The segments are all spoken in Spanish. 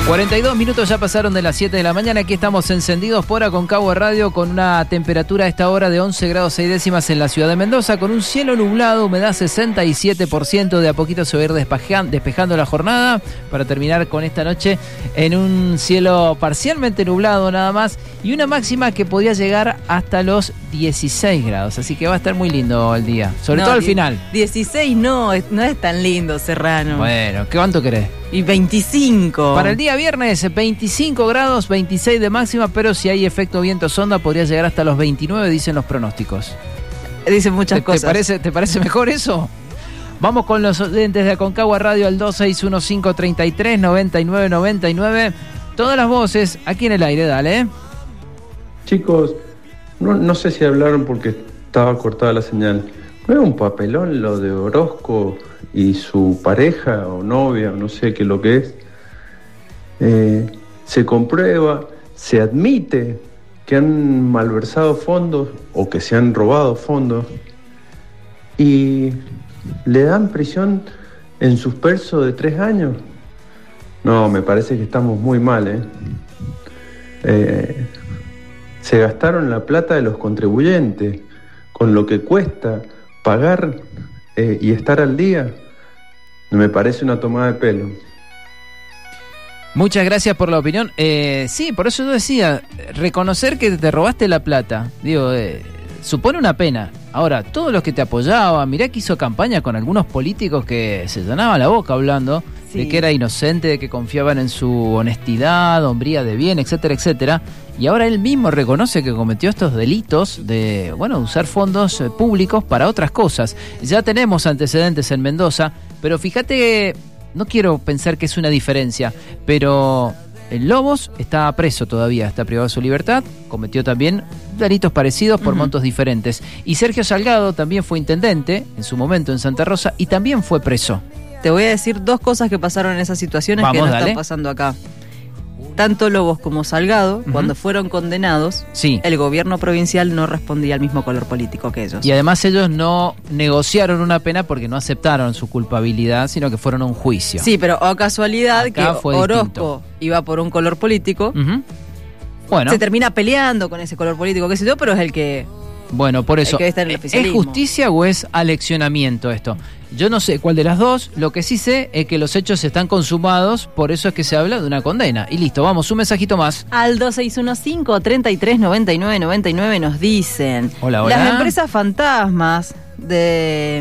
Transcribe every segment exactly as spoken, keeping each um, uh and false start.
cuarenta y dos minutos ya pasaron de las siete de la mañana. Aquí estamos encendidos por Aconcagua Radio con una temperatura a esta hora de once grados seis décimas en la ciudad de Mendoza, con un cielo nublado, humedad sesenta y siete por ciento. De a poquito se va a ir despejando, despejando la jornada para terminar con esta noche en un cielo parcialmente nublado nada más y una máxima que podría llegar hasta los dieciséis grados. Así que va a estar muy lindo el día, sobre no, todo al final. dieciséis no, no es tan lindo, Serrano. Bueno, ¿qué cuánto querés? Y veinticinco. Para el día viernes, veinticinco grados, veintiséis de máxima, pero si hay efecto viento sonda podría llegar hasta los veintinueve, dicen los pronósticos. Dicen muchas ¿Te, cosas. ¿Te parece, ¿Te parece mejor eso? Vamos con los oyentes de Aconcagua Radio al dos seis uno cinco, tres tres, nueve nueve nueve nueve. Todas las voces aquí en el aire, dale. Chicos, no, no sé si hablaron porque estaba cortada la señal. ¿No era un papelón lo de Orozco y su pareja o novia o no sé qué es lo que es? Eh, se comprueba, se admite que han malversado fondos o que se han robado fondos y le dan prisión en suspenso de tres años. No, me parece que estamos muy mal, ¿eh? Eh, se gastaron la plata de los contribuyentes con lo que cuesta pagar eh, y estar al día. Me parece una tomada de pelo. Muchas gracias por la opinión. Eh, sí, por eso yo decía, reconocer que te robaste la plata, digo, eh, supone una pena. Ahora, todos los que te apoyaban, mirá que hizo campaña con algunos políticos que se llenaban la boca hablando sí. de que era inocente, de que confiaban en su honestidad, hombría de bien, etcétera, etcétera. Y ahora él mismo reconoce que cometió estos delitos de, bueno, usar fondos eh, públicos para otras cosas. Ya tenemos antecedentes en Mendoza, pero fíjate, no quiero pensar que es una diferencia, pero el Lobos está preso todavía, está privado de su libertad, cometió también delitos parecidos por uh-huh. montos diferentes. Y Sergio Salgado también fue intendente en su momento en Santa Rosa y también fue preso. Te voy a decir dos cosas que pasaron en esas situaciones. Vamos, que no dale. Están pasando acá. Tanto Lobos como Salgado, uh-huh. cuando fueron condenados, sí. el gobierno provincial no respondía al mismo color político que ellos. Y además ellos no negociaron una pena porque no aceptaron su culpabilidad, sino que fueron a un juicio. Sí, pero a casualidad acá que Orozco distinto. Iba por un color político, uh-huh. bueno. se termina peleando con ese color político, qué sé yo, pero es el que... Bueno, por eso, ¿es justicia o es aleccionamiento esto? Yo no sé cuál de las dos, lo que sí sé es que los hechos están consumados, por eso es que se habla de una condena. Y listo, vamos, un mensajito más. Al dos seis uno cinco, tres tres, nueve nueve nueve nueve nos dicen... Hola, hola. Las empresas fantasmas de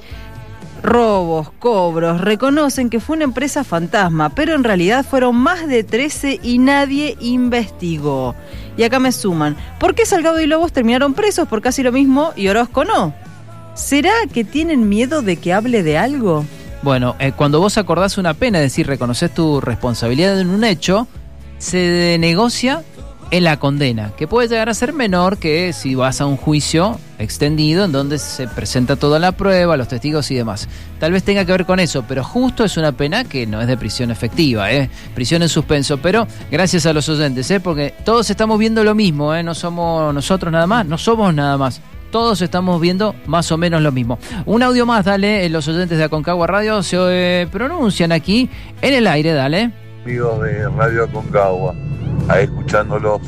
robos, cobros, reconocen que fue una empresa fantasma, pero en realidad fueron más de trece y nadie investigó. Y acá me suman, ¿por qué Salgado y Lobos terminaron presos por casi lo mismo y Orozco no? ¿Será que tienen miedo de que hable de algo? Bueno, eh, cuando vos acordás una pena, es decir, reconoces tu responsabilidad en un hecho, se negocia en la condena, que puede llegar a ser menor que si vas a un juicio extendido en donde se presenta toda la prueba, los testigos y demás. Tal vez tenga que ver con eso, pero justo es una pena que no es de prisión efectiva, ¿eh? Prisión en suspenso, pero gracias a los oyentes, ¿eh? Porque todos estamos viendo lo mismo, ¿eh? No somos nosotros nada más, no somos nada más. Todos estamos viendo más o menos lo mismo. Un audio más, dale, los oyentes de Aconcagua Radio se eh, pronuncian aquí en el aire, dale. Amigos de Radio Aconcagua, ahí escuchándolos.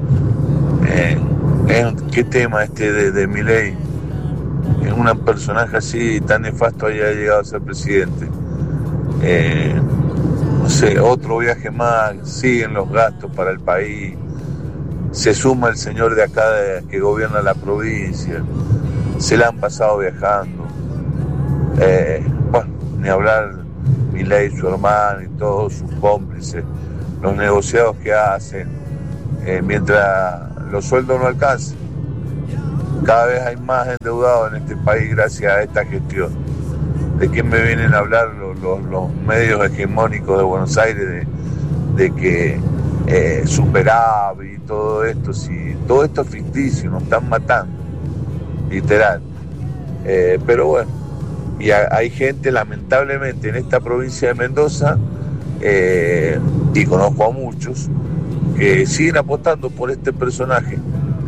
Eh, ¿Qué tema este de, de Milei? Es un personaje así tan nefasto haya llegado a ser presidente. Eh, no sé, otro viaje más, siguen los gastos para el país. Se suma el señor de acá de, que gobierna la provincia. Se la han pasado viajando. Eh, bueno, ni hablar Milei, su hermano y todos sus cómplices. Los negociados que hacen, eh, mientras los sueldos no alcanzan. Cada vez hay más endeudados en este país gracias a esta gestión. ¿De quién me vienen a hablar los, los, los medios hegemónicos de Buenos Aires de, de que eh, superávit y todo esto? Si todo esto es ficticio, nos están matando, literal. Eh, pero bueno, y a, hay gente lamentablemente en esta provincia de Mendoza, eh, y conozco a muchos, que siguen apostando por este personaje.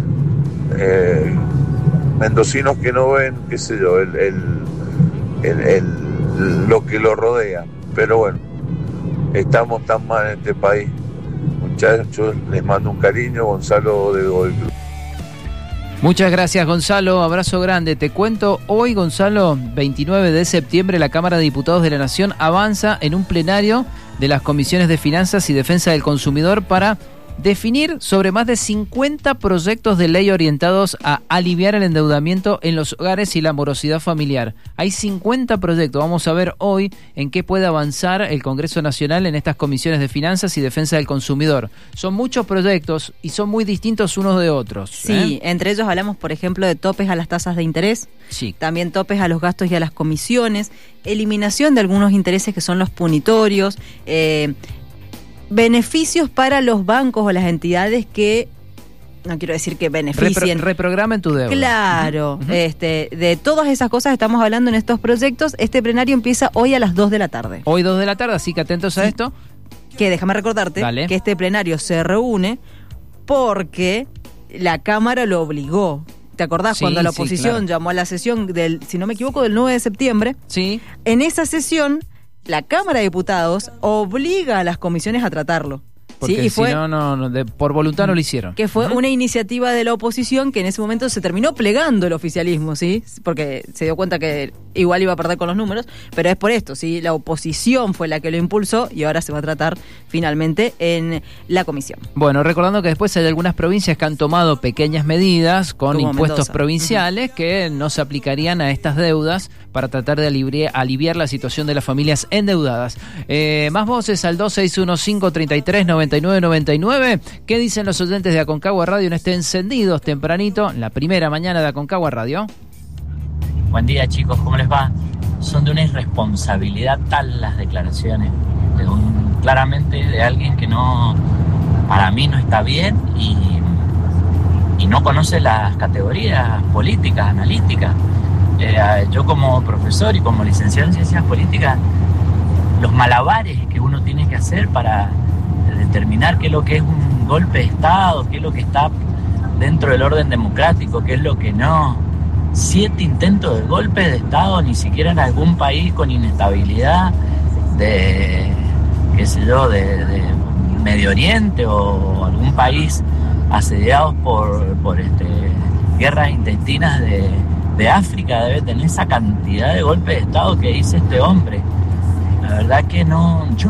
Eh, mendocinos que no ven, qué sé yo, el, el, el, el, lo que lo rodea. Pero bueno, estamos tan mal en este país. Muchachos, les mando un cariño, Gonzalo de Godoy Cruz. Muchas gracias, Gonzalo, abrazo grande. Te cuento, hoy, Gonzalo, veintinueve de septiembre, la Cámara de Diputados de la Nación avanza en un plenario de las comisiones de Finanzas y Defensa del Consumidor para definir sobre más de cincuenta proyectos de ley orientados a aliviar el endeudamiento en los hogares y la morosidad familiar. Hay cincuenta proyectos. Vamos a ver hoy en qué puede avanzar el Congreso Nacional en estas comisiones de Finanzas y Defensa del Consumidor. Son muchos proyectos y son muy distintos unos de otros. Sí, ¿eh? entre ellos hablamos, por ejemplo, de topes a las tasas de interés, sí. También topes a los gastos y a las comisiones, eliminación de algunos intereses que son los punitorios, eh, beneficios para los bancos o las entidades que, no quiero decir que beneficien. Repro- reprogramen tu deuda. Claro, uh-huh. este, de todas esas cosas estamos hablando en estos proyectos. Este plenario empieza hoy a las dos de la tarde. Hoy dos de la tarde, así que atentos a sí. esto. Que déjame recordarte Dale. que este plenario se reúne porque la Cámara lo obligó. ¿Te acordás Sí, cuando la sí, oposición claro. llamó a la sesión del, si no me equivoco, del nueve de septiembre? Sí. En esa sesión, la Cámara de Diputados obliga a las comisiones a tratarlo. Porque ¿sí? Y si fue, no, no, no de, por voluntad no lo hicieron. que fue uh-huh. una iniciativa de la oposición que en ese momento se terminó plegando el oficialismo, ¿sí? Porque se dio cuenta que igual iba a perder con los números, pero es por esto, ¿sí? La oposición fue la que lo impulsó y ahora se va a tratar finalmente en la comisión. Bueno, recordando que después hay algunas provincias que han tomado pequeñas medidas con Como impuestos Mendoza. provinciales uh-huh. que no se aplicarían a estas deudas para tratar de aliviar, aliviar la situación de las familias endeudadas. Eh, más voces al dos seis uno cinco, tres tres, nueve nueve nueve nueve. ¿Qué dicen los oyentes de Aconcagua Radio en este Encendidos tempranito, la primera mañana de Aconcagua Radio? Buen día, chicos, ¿cómo les va? Son de una irresponsabilidad tal las declaraciones, de un, claramente de alguien que no, para mí no está bien y, y no conoce las categorías políticas, analíticas. Eh, yo como profesor y como licenciado en ciencias políticas, los malabares que uno tiene que hacer para determinar qué es lo que es un golpe de Estado, qué es lo que está dentro del orden democrático, qué es lo que no. Siete intentos de golpe de Estado, ni siquiera en algún país con inestabilidad de, qué sé yo, de, de Medio Oriente o algún país asediados por, por este, guerras intestinas de, de África, debe tener esa cantidad de golpes de Estado que dice este hombre. La verdad que no, yo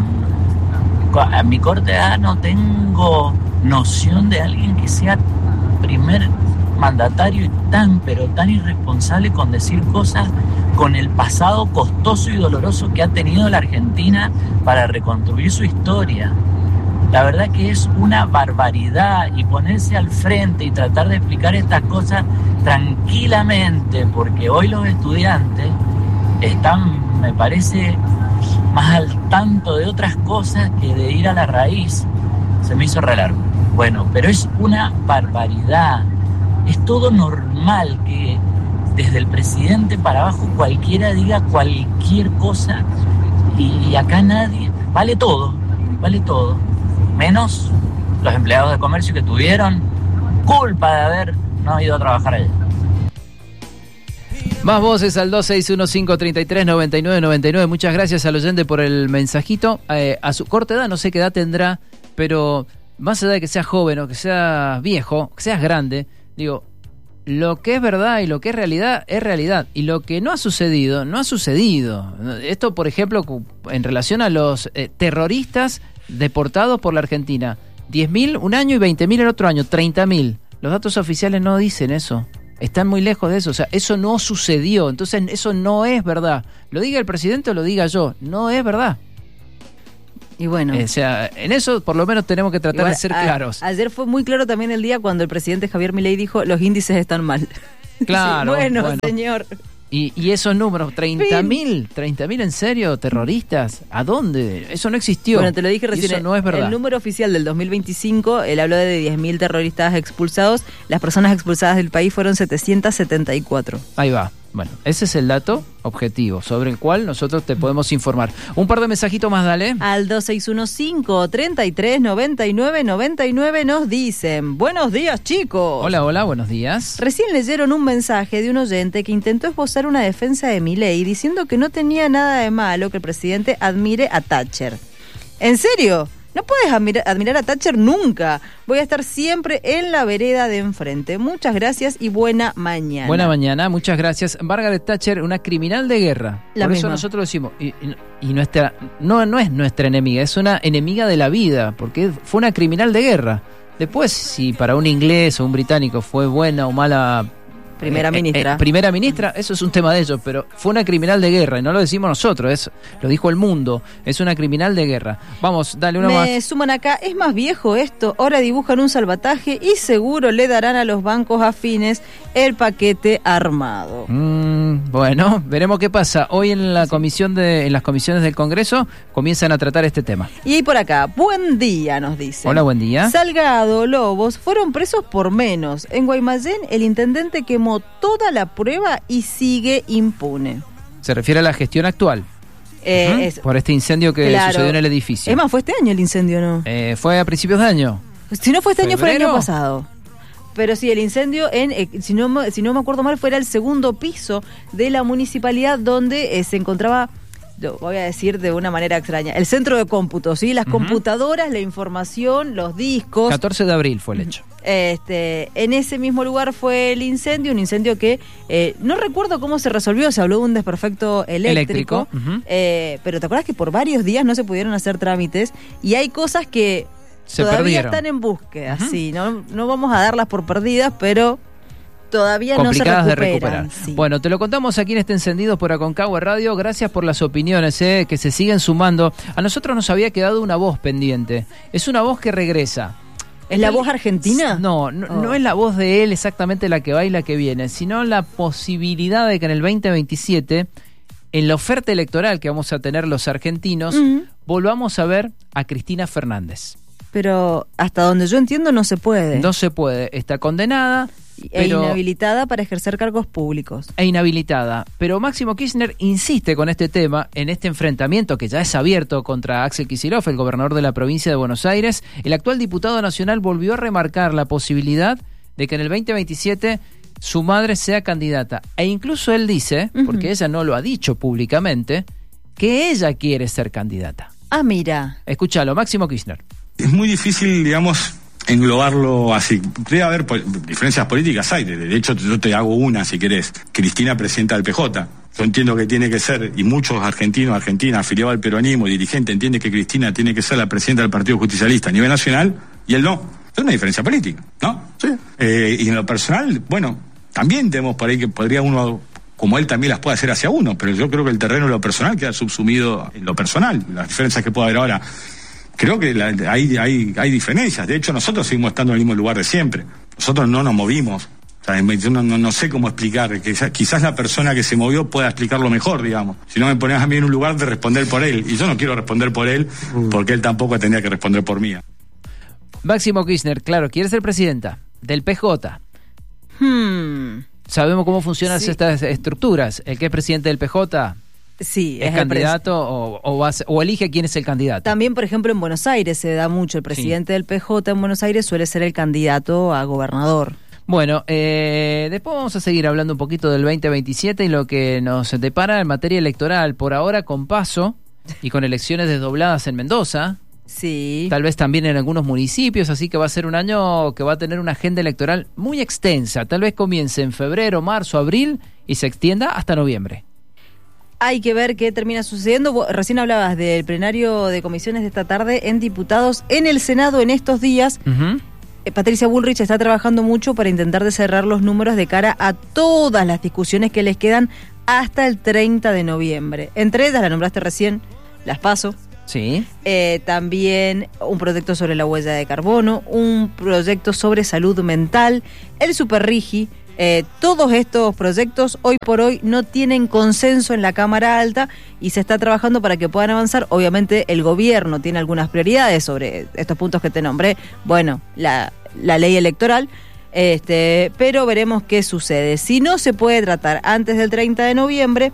a mi corta edad no tengo noción de alguien que sea primer mandatario y tan, pero tan irresponsable con decir cosas con el pasado costoso y doloroso que ha tenido la Argentina para reconstruir su historia. La verdad que es una barbaridad, y ponerse al frente y tratar de explicar estas cosas tranquilamente, porque hoy los estudiantes están, me parece, más al tanto de otras cosas que de ir a la raíz. Se me hizo re largo. Bueno, pero es una barbaridad. Es todo normal que desde el presidente para abajo cualquiera diga cualquier cosa y, y acá nadie, vale todo, vale todo, menos los empleados de comercio que tuvieron culpa de haber no ido a trabajar allá. Más voces al dos seis uno cinco, tres tres, nueve nueve nueve nueve. Muchas gracias al oyente por el mensajito. Eh, a su corta edad, no sé qué edad tendrá, pero más allá de que seas joven o que seas viejo, que seas grande, digo, lo que es verdad y lo que es realidad, es realidad. Y lo que no ha sucedido, no ha sucedido. Esto, por ejemplo, en relación a los eh, terroristas deportados por la Argentina. diez mil un año y veinte mil el otro año, treinta mil. Los datos oficiales no dicen eso. Están muy lejos de eso. O sea, eso no sucedió. Entonces, eso no es verdad. Lo diga el presidente o lo diga yo. No es verdad. Y bueno, o sea, en eso por lo menos tenemos que tratar igual, de ser a, claros. Ayer fue muy claro también el día cuando el presidente Javier Milei dijo los índices están mal. Claro. Sí, bueno, bueno, señor. Y, y esos números, treinta mil, treinta mil en serio, terroristas, ¿a dónde? Eso no existió. Bueno, te lo dije recién, eso no es verdad. El número oficial del dos mil veinticinco, él habló de diez mil terroristas expulsados, las personas expulsadas del país fueron setecientas setenta y cuatro. Ahí va. Bueno, ese es el dato objetivo sobre el cual nosotros te podemos informar. Un par de mensajitos más, dale. Al dos seis uno cinco, tres tres, nueve nueve nueve nueve nos dicen: buenos días, chicos. Hola, hola, buenos días. Recién leyeron un mensaje de un oyente que intentó esbozar una defensa de Milei diciendo que no tenía nada de malo que el presidente admire a Thatcher. ¿En serio? No puedes admira- admirar a Thatcher nunca. Voy a estar siempre en la vereda de enfrente. Muchas gracias y buena mañana. Buena mañana, muchas gracias. Margaret Thatcher, una criminal de guerra. La Por misma. eso nosotros decimos, y, y- y nuestra no, no es nuestra enemiga, es una enemiga de la vida, porque fue una criminal de guerra. Después, si para un inglés o un británico fue buena o mala Primera eh, ministra. eh, eh, primera ministra, eso es un tema de ellos, pero fue una criminal de guerra, y no lo decimos nosotros, es, lo dijo el mundo, es una criminal de guerra. Vamos, dale una Me más. suman acá, es más viejo esto, ahora dibujan un salvataje y seguro le darán a los bancos afines el paquete armado. Mm, bueno, veremos qué pasa. Hoy en la comisión de, en las comisiones del Congreso comienzan a tratar este tema. Y ahí por acá, buen día nos dice. Hola, buen día. Salgado, Lobos fueron presos por menos. En Guaymallén el intendente quemó toda la prueba y sigue impune. Se refiere a la gestión actual. Eh, Ujú, es, por este incendio que claro. sucedió en el edificio. Es más, fue este año el incendio, ¿no? Eh, fue a principios de año. Si no fue este año, fue el ¿Febrero? año pasado. Pero sí, el incendio, en eh, si, no, me- si no me acuerdo mal, fue el segundo piso de la municipalidad donde eh, se encontraba, lo voy a decir de una manera extraña, el centro de cómputo, ¿sí? Las Ujú. computadoras, la información, los discos. catorce de abril fue el hecho. Este, en ese mismo lugar fue el incendio, un incendio que eh, no recuerdo cómo se resolvió, se habló de un desperfecto eléctrico, Eléctrico, ujú. eh, pero ¿te acuerdas que por varios días no se pudieron hacer trámites? Y hay cosas que Se todavía perdieron. están en búsqueda, Ujú. sí, no, no vamos a darlas por perdidas, pero todavía Complicadas no se de recuperan. recuperar. Sí. Bueno, te lo contamos aquí en este Encendidos por Aconcagua Radio. Gracias por las opiniones eh, que se siguen sumando. A nosotros nos había quedado una voz pendiente. Es una voz que regresa. ¿Es la voz argentina? No, no, Oh. no es la voz de él exactamente la que va y la que viene, sino la posibilidad de que en el veinte veintisiete, en la oferta electoral que vamos a tener los argentinos, Ujú. volvamos a ver a Cristina Fernández. Pero hasta donde yo entiendo no se puede. No se puede, está condenada, e pero... inhabilitada para ejercer cargos públicos. e inhabilitada. Pero Máximo Kirchner insiste con este tema, en este enfrentamiento que ya es abierto contra Axel Kicillof, el gobernador de la provincia de Buenos Aires. El actual diputado nacional volvió a remarcar la posibilidad de que en el veinte veintisiete su madre sea candidata. E incluso él dice, Ujú. porque ella no lo ha dicho públicamente, que ella quiere ser candidata. Ah, mira. Escúchalo, Máximo Kirchner. Es muy difícil, digamos, englobarlo así. Debe haber po- diferencias políticas, hay. De de hecho, yo te hago una, si querés. Cristina, presidenta del P J. Yo entiendo que tiene que ser, y muchos argentinos, argentinas, afiliados al peronismo, dirigentes, entienden que Cristina tiene que ser la presidenta del Partido Justicialista a nivel nacional, y él no. Es una diferencia política, ¿no? Sí. Eh, y en lo personal, bueno, también tenemos por ahí que podría uno, como él también las puede hacer hacia uno, pero yo creo que el terreno de lo personal queda subsumido en lo personal. Las diferencias que puede haber ahora... Creo que la, hay, hay, hay diferencias. De hecho, nosotros seguimos estando en el mismo lugar de siempre. Nosotros no nos movimos. O sea, yo no, no, no sé cómo explicar. Quizás, quizás la persona que se movió pueda explicarlo mejor, digamos. Si no me pones a mí en un lugar de responder por él. Y yo no quiero responder por él porque él tampoco tendría que responder por mí. Máximo Kirchner, claro, quiere ser presidenta del P J. Hmm. Sabemos cómo funcionan Sí. estas estructuras. El que es presidente del P J... Sí, ¿Es el candidato o, o, va a ser- o elige quién es el candidato? También, por ejemplo, en Buenos Aires se da mucho. El presidente del P J en Buenos Aires suele ser el candidato a gobernador. Bueno, eh, después vamos a seguir hablando un poquito del veinte veintisiete y lo que nos depara en materia electoral. Por ahora con paso y con elecciones desdobladas en Mendoza, Sí. tal vez también en algunos municipios, así que va a ser un año que va a tener una agenda electoral muy extensa. Tal vez comience en febrero, marzo, abril y se extienda hasta noviembre. Hay que ver qué termina sucediendo. Vos recién hablabas del plenario de comisiones de esta tarde en diputados. En el Senado en estos días, Ujú. eh, Patricia Bullrich está trabajando mucho para intentar de cerrar los números de cara a todas las discusiones que les quedan hasta el treinta de noviembre. Entre ellas, la nombraste recién, las PASO. Sí. Eh, también un proyecto sobre la huella de carbono, un proyecto sobre salud mental, el Superrigi. Eh, todos estos proyectos hoy por hoy no tienen consenso en la Cámara Alta y se está trabajando para que puedan avanzar. Obviamente el gobierno tiene algunas prioridades sobre estos puntos que te nombré. Bueno, la, la ley electoral, este, pero veremos qué sucede. Si no se puede tratar antes del treinta de noviembre,